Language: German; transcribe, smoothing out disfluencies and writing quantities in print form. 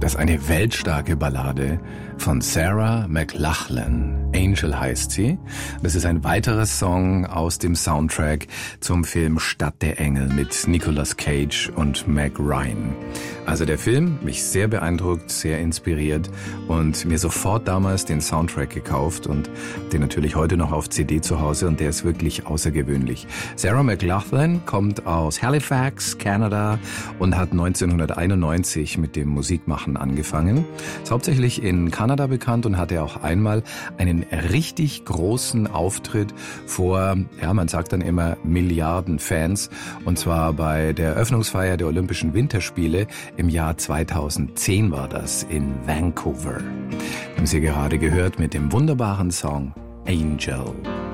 Das ist eine weltstarke Ballade von Sarah McLachlan. Angel heißt sie. Das ist ein weiterer Song aus dem Soundtrack zum Film Stadt der Engel mit Nicolas Cage und Meg Ryan. Also der Film, mich sehr beeindruckt, sehr inspiriert und mir sofort damals den Soundtrack gekauft und den natürlich heute noch auf CD zu Hause und der ist wirklich außergewöhnlich. Sarah McLachlan kommt aus Halifax, Kanada und hat 1991 mit dem Musikmachen angefangen. Ist hauptsächlich in Kanada bekannt und hatte auch einmal einen richtig großen Auftritt vor, ja, man sagt dann immer Milliarden Fans, und zwar bei der Eröffnungsfeier der Olympischen Winterspiele im Jahr 2010 war das in Vancouver. Haben Sie gerade gehört mit dem wunderbaren Song Angel.